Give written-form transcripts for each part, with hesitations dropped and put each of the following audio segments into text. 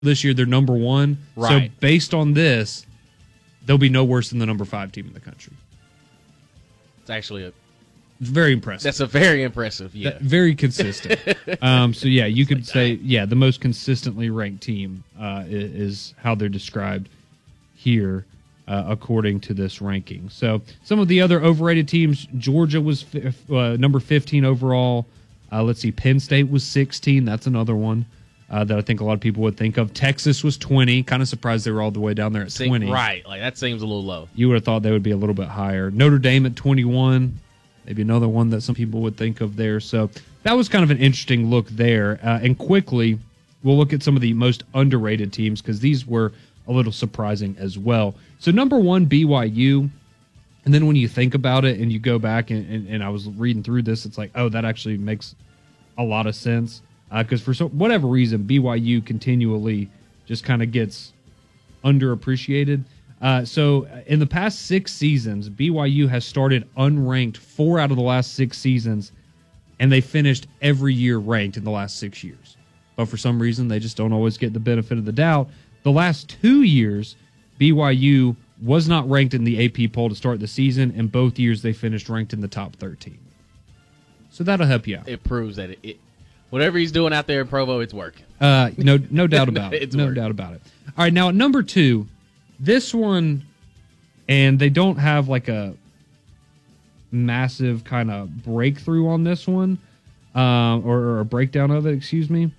this year they're number 1. Right. So based on this, they'll be no worse than the number 5 team in the country. It's actually It's very impressive. That's a very impressive, yeah. Very consistent. So, yeah, you could say, the most consistently ranked team is how they're described here, according to this ranking. So, some of the other overrated teams, Georgia was number 15 overall. Let's see, Penn State was 16. That's another one that I think a lot of people would think of. Texas was 20. Kind of surprised they were all the way down there at 20. Right, like that seems a little low. You would have thought they would be a little bit higher. Notre Dame at 21. Maybe another one that some people would think of there. So that was kind of an interesting look there. And quickly, we'll look at some of the most underrated teams because these were a little surprising as well. So number 1, BYU. And then when you think about it and you go back and I was reading through this, it's like, oh, that actually makes a lot of sense. Because for whatever reason, BYU continually just kind of gets underappreciated. So in the past 6 seasons, BYU has started unranked 4 out of the last 6 seasons, and they finished every year ranked in the last 6 years. But for some reason, they just don't always get the benefit of the doubt. The last 2 years, BYU was not ranked in the AP poll to start the season, and both years they finished ranked in the top 13. So that'll help you out. It proves that it whatever he's doing out there in Provo, it's working. No doubt about it. No doubt about it. All right, now at number 2, this one, and they don't have like a massive kind of breakthrough on this one, or a breakdown of it, excuse me.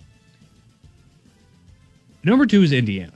Number 2 is Indiana.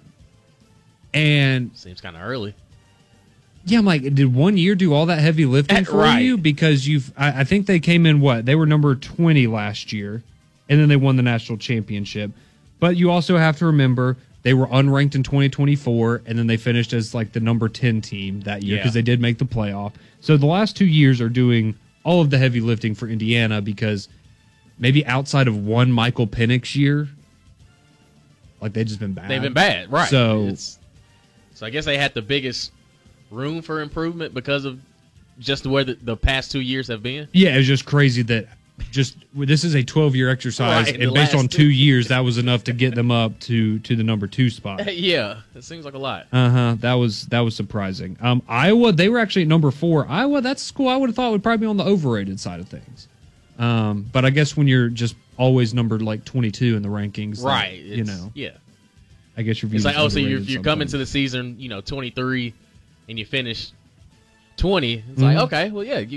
And seems kind of early. Yeah, I'm like, did 1 year do all that heavy lifting for you? Because I think they came in they were number 20 last year, and then they won the national championship. But you also have to remember they were unranked in 2024, and then they finished as like the number 10 team that year because they did make the playoff. So the last 2 years are doing all of the heavy lifting for Indiana because maybe outside of one Michael Penix year, like they've just been bad. They've been bad, right. So I guess they had the biggest room for improvement because of just where the past 2 years have been. Yeah, it was just crazy that this is a 12-year exercise, and based on 2 years, that was enough to get them up to the number 2 spot. Yeah, it seems like a lot. That was surprising. Iowa, they were actually at number 4. Iowa, that's a school I would have thought would probably be on the overrated side of things. But I guess when you're just always numbered like 22 in the rankings, right? Yeah. I guess you're. It's like, so you're coming to the season, 23, and you finish 20. It's like, okay, well, yeah,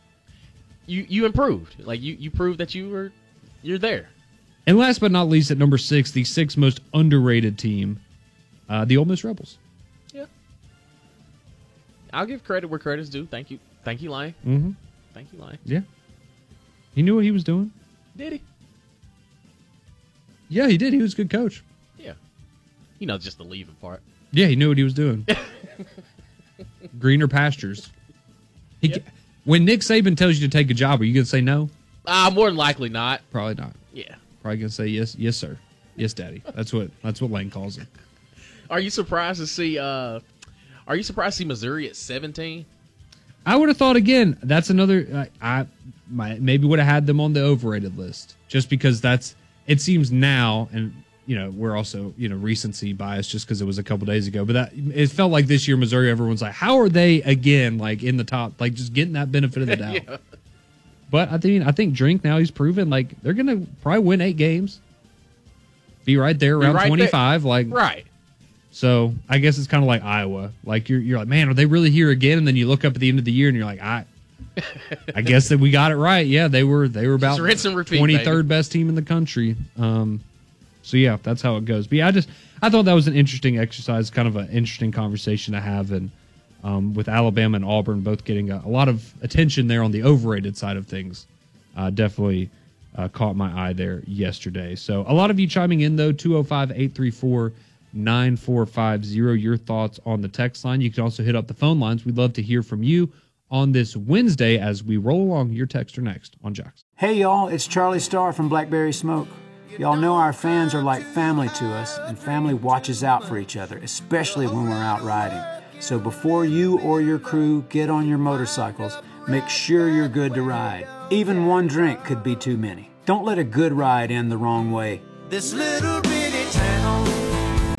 you improved. Like you proved that you're there. And last but not least, at number 6, the 6th most underrated team, the Ole Miss Rebels. Yeah, I'll give credit where credit's due. Thank you, Lane. Mm-hmm. Thank you, Lane. Yeah, he knew what he was doing. Did he? Yeah, he did. He was a good coach. Yeah, just the leaving part. Yeah, he knew what he was doing. Greener pastures. When Nick Saban tells you to take a job, are you going to say no? More than likely not. Probably not. Yeah. Probably going to say yes, sir. Yes, daddy. That's what Lane calls it. Are you surprised to see Missouri at 17? I would have thought again. That's another. Maybe would have had them on the overrated list just because it seems now, and we're also recency bias just because it was a couple days ago. But it felt like this year Missouri, everyone's like, how are they again like in the top, like just getting that benefit of the doubt. Yeah. But I think Drink now he's proven like they're gonna probably win 8 games, be right there around 25, like right. So I guess it's kind of like Iowa. Like you're like, man, are they really here again? And then you look up at the end of the year and you're like, I guess that we got it right. Yeah, they were about rinse and repeat, 23rd baby. Best team in the country. So yeah, that's how it goes. But yeah, I thought that was an interesting exercise, kind of an interesting conversation to have, and with Alabama and Auburn both getting a lot of attention there on the overrated side of things, definitely caught my eye there yesterday. So a lot of you chiming in though, 205-834-9450, your thoughts on the text line. You can also hit up the phone lines. We'd love to hear from you on this Wednesday as we roll along. Your text are next on Jocks. Hey y'all, it's Charlie Starr from Blackberry Smoke. Y'all know our fans are like family to us, and family watches out for each other, especially when we're out riding. So before you or your crew get on your motorcycles, make sure you're good to ride. Even one drink could be too many. Don't let a good ride end the wrong way. This little bitty town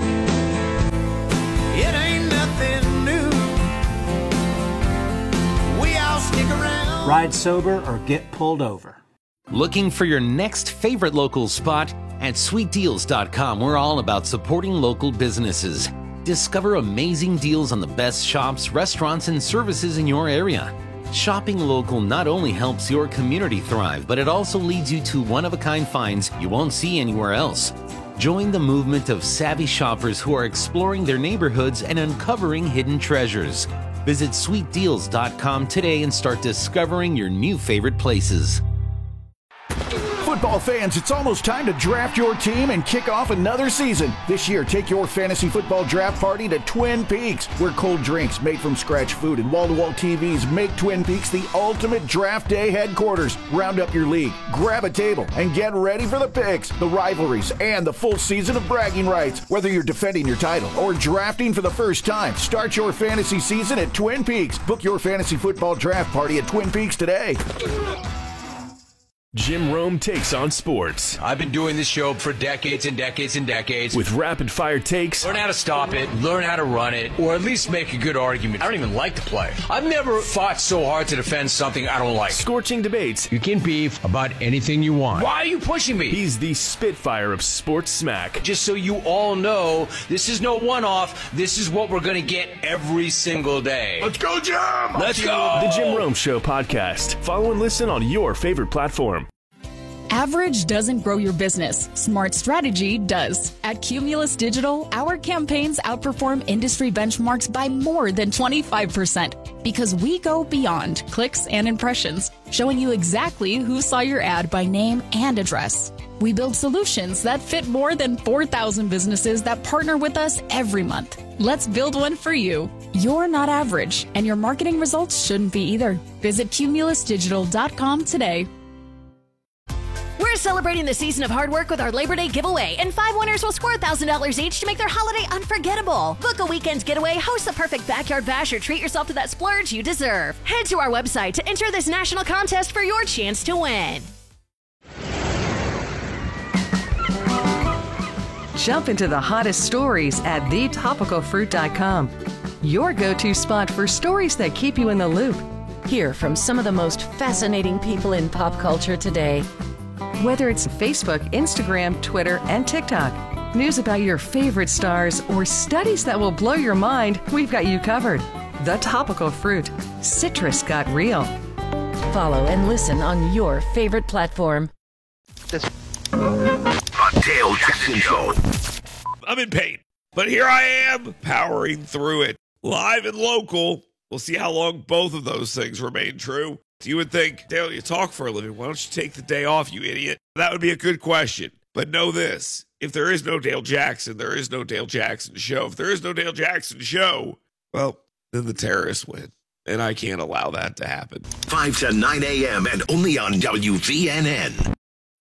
Ride sober or get pulled over. Looking for your next favorite local spot? At sweetdeals.com, we're all about supporting local businesses. Discover amazing deals on the best shops, restaurants, and services in your area. Shopping local not only helps your community thrive, but it also leads you to one-of-a-kind finds you won't see anywhere else. Join the movement of savvy shoppers who are exploring their neighborhoods and uncovering hidden treasures. Visit sweetdeals.com today and start discovering your new favorite places. Football fans, it's almost time to draft your team and kick off another season. This year, take your fantasy football draft party to Twin Peaks, where cold drinks, made from scratch food, and wall-to-wall TVs make Twin Peaks the ultimate draft day headquarters. Round up your league, grab a table, and get ready for the picks, the rivalries, and the full season of bragging rights. Whether you're defending your title or drafting for the first time, start your fantasy season at Twin Peaks. Book your fantasy football draft party at Twin Peaks today. Jim Rome takes on sports. I've been doing this show for decades and decades and decades. With rapid-fire takes. Learn how to stop it, learn how to run it, or at least make a good argument. I don't even like to play. I've never fought so hard to defend something I don't like. Scorching debates. You can beef about anything you want. Why are you pushing me? He's the Spitfire of sports smack. Just so you all know, this is no one-off. This is what we're going to get every single day. Let's go, Jim! Let's go! The Jim Rome Show podcast. Follow and listen on your favorite platform. Average doesn't grow your business. Smart strategy does. At Cumulus Digital, our campaigns outperform industry benchmarks by more than 25% because we go beyond clicks and impressions, showing you exactly who saw your ad by name and address. We build solutions that fit more than 4,000 businesses that partner with us every month. Let's build one for you. You're not average, and your marketing results shouldn't be either. Visit cumulusdigital.com today. We're celebrating the season of hard work with our Labor Day giveaway, and 5 winners will score $1,000 each to make their holiday unforgettable. Book a weekend getaway, host the perfect backyard bash, or treat yourself to that splurge you deserve. Head to our website to enter this national contest for your chance to win. Jump into the hottest stories at thetopicalfruit.com. Your go-to spot for stories that keep you in the loop. Hear from some of the most fascinating people in pop culture today. Whether it's Facebook, Instagram, Twitter, and TikTok, news about your favorite stars, or studies that will blow your mind, we've got you covered. The Topical Fruit. Citrus got real. Follow and listen on your favorite platform. The Dale Jackson Show. I'm in pain, but here I am, powering through it. Live and local. We'll see how long both of those things remain true. You would think, Dale, you talk for a living. Why don't you take the day off, you idiot? That would be a good question. But know this. If there is no Dale Jackson, there is no Dale Jackson Show. If there is no Dale Jackson Show, well, then the terrorists win. And I can't allow that to happen. 5 to 9 a.m. and only on WVNN.